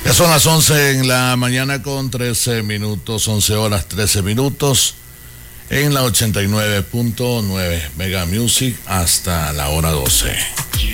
Ya son las 11 en la mañana con 13 minutos, 11 horas 13 minutos en la 89.9 Mega Music hasta la hora 12.